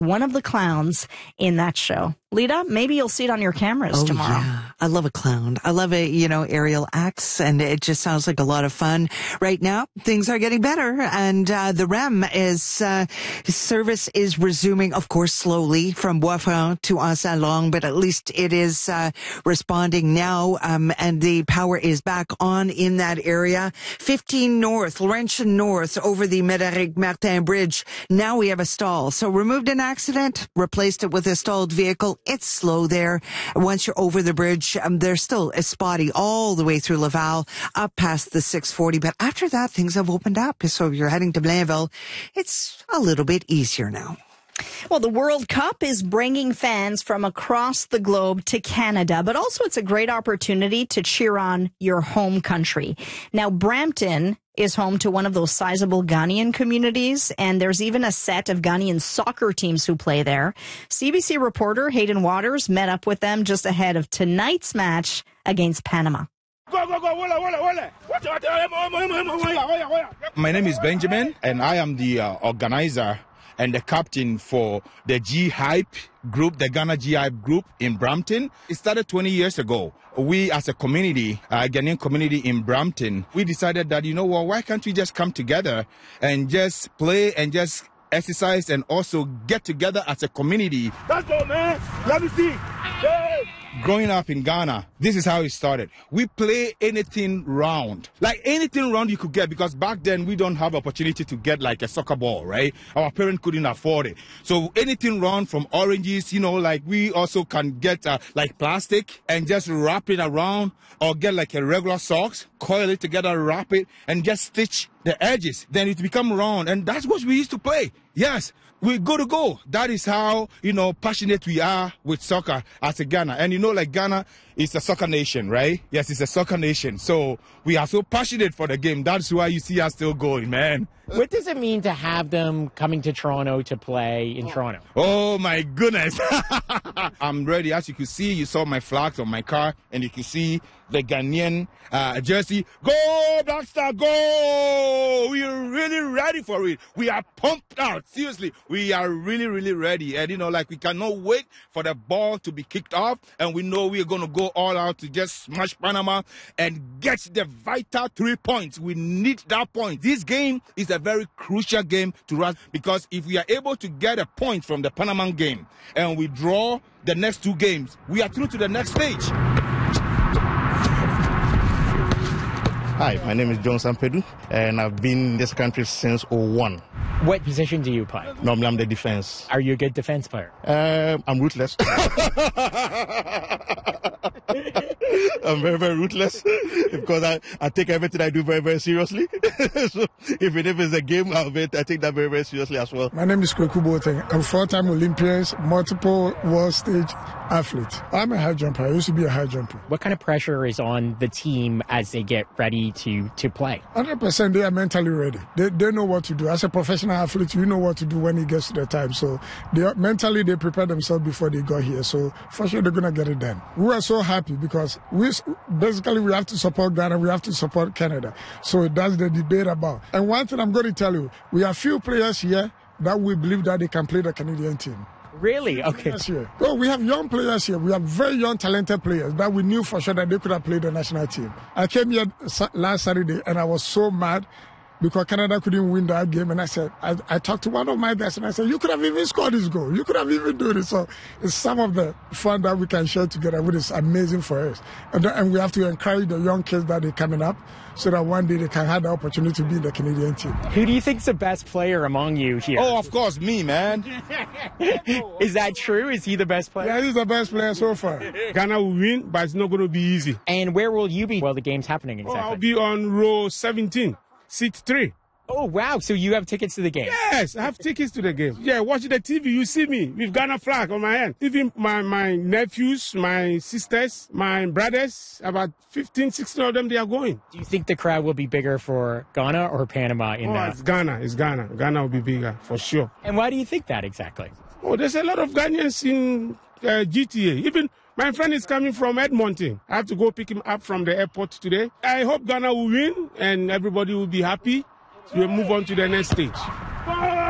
one of the clowns in that show. Lita, maybe you'll see it on your cameras tomorrow. Yeah. I love a clown. I love aerial acts, and it just sounds like a lot of fun. Right now, things are getting better, and the REM service is resuming, of course, slowly from Boisfranc to Anse-à-Longue, but at least it is responding now, and the power is back on in that area. 15 North, Laurentian North, over the Médéric-Martin Bridge. Now we have a stall. So removed an accident, replaced it with a stalled vehicle. It's slow there. Once you're over the bridge, there's still a spotty all the way through Laval, up past the 640. But after that, things have opened up. So if you're heading to Blainville, it's a little bit easier now. Well, the World Cup is bringing fans from across the globe to Canada, but also it's a great opportunity to cheer on your home country. Now, Brampton is home to one of those sizable Ghanaian communities, and there's even a set of Ghanaian soccer teams who play there. CBC reporter Hayden Waters met up with them just ahead of tonight's match against Panama. My name is Benjamin, and I am the organizer and the captain for the G-Hype group, the Ghana G-Hype group in Brampton. It started 20 years ago. We as a community, Ghanaian community in Brampton, we decided that, why can't we just come together and just play and just exercise and also get together as a community. Let's go, man. Let me see. Hey. Growing up in Ghana, this is how it started. We play anything round. Like anything round you could get, because back then we don't have opportunity to get like a soccer ball, right? Our parents couldn't afford it. So anything round, from oranges, we also can get like plastic and just wrap it around, or get like a regular socks, coil it together, wrap it, and just stitch the edges. Then it become round, and that's what we used to play. Yes, we go to go. That is how, passionate we are with soccer as a Ghana. And Ghana is a soccer nation, right? Yes, it's a soccer nation. So we are so passionate for the game. That's why you see us still going, man. What does it mean to have them coming to Toronto to play in Toronto? Oh, my goodness. I'm ready. As you can see, you saw my flags on my car, and you can see the Ghanaian jersey. Go, Black Star, go! We are really ready for it. We are pumped out. Seriously, we are really, really ready. And, we cannot wait for the ball to be kicked off. And we know we are going to go all out to just smash Panama and get the vital 3 points. We need that point. This game is a very crucial game to us, because if we are able to get a point from the Panama game and we draw the next 2 games, we are through to the next stage. Hi, my name is John Sampedu, and I've been in this country since 2001. What position do you play? Normally, I'm the defense. Are you a good defense player? I'm ruthless. I'm very, very ruthless, because I take everything I do very, very seriously. So even if it's a game, I take that very, very seriously as well. My name is Kweku Boateng. I'm 4-time Olympian, multiple world stage athlete. I'm a high jumper. I used to be a high jumper. What kind of pressure is on the team as they get ready to play? 100% they are mentally ready. They know what to do. As a professional athlete, you know what to do when it gets to the time. So mentally they prepare themselves before they got here. So for sure they're going to get it done. We are so happy because we have to support Ghana, we have to support Canada. So that's the debate about. And one thing I'm going to tell you, we have few players here that we believe that they can play the Canadian team. Really? Okay. Oh, we have young players here. We have very young, talented players that we knew for sure that they could have played the national team. I came here last Saturday and I was so mad because Canada couldn't win that game. And I said, I talked to one of my guys and I said, you could have even scored this goal. You could have even done it. So it's some of the fun that we can share together, which is amazing for us. And we have to encourage the young kids that are coming up so that one day they can have the opportunity to be in the Canadian team. Who do you think's the best player among you here? Oh, of course, me, man. Is that true? Is he the best player? Yeah, he's the best player so far. Ghana will win, but it's not going to be easy. And where will you be while the game's happening exactly? I'll be on row 17, seat 3. Oh, wow. So you have tickets to the game? Yes, I have tickets to the game. Yeah, watching the TV, you see me with Ghana flag on my hand. Even my nephews, my sisters, my brothers, about 15, 16 of them, they are going. Do you think the crowd will be bigger for Ghana or Panama in that? It's Ghana. It's Ghana. Ghana will be bigger, for sure. And why do you think that exactly? Oh, there's a lot of Ghanaians in GTA. Even my friend is coming from Edmonton. I have to go pick him up from the airport today. I hope Ghana will win and everybody will be happy. We'll move on to the next stage.